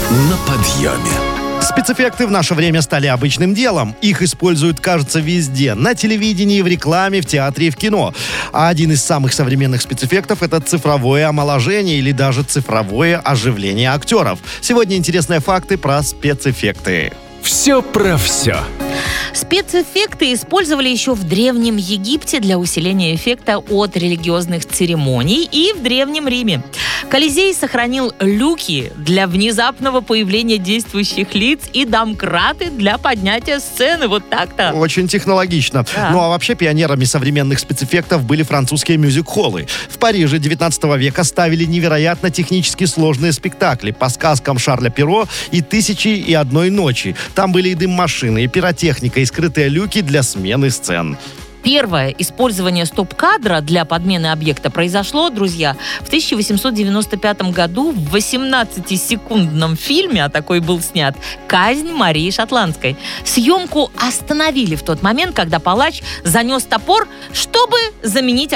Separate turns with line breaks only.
на подъеме.
Спецэффекты в наше время стали обычным делом. Их используют, кажется, везде. На телевидении, в рекламе, в театре и в кино. А один из самых современных спецэффектов — это цифровое омоложение или даже цифровое оживление актеров. Сегодня интересные факты про спецэффекты.
Все про все.
Спецэффекты использовали еще в Древнем Египте для усиления эффекта от религиозных церемоний и в Древнем Риме. Колизей сохранил люки для внезапного появления действующих лиц и домкраты для поднятия сцены. Вот так-то.
Очень технологично.
Да.
Ну а вообще пионерами современных спецэффектов были французские мюзик-холлы. В Париже 19 века ставили невероятно технически сложные спектакли по сказкам Шарля Перро и «Тысячи и одной ночи». Там были и дым-машины, и пиротехника, и скрытые люки для смены сцен.
Первое использование стоп-кадра для подмены объекта произошло, друзья, в 1895 году в 18-секундном фильме, а такой был снят, «Казнь Марии Шотландской». Съемку остановили в тот момент, когда палач занес топор, чтобы заменить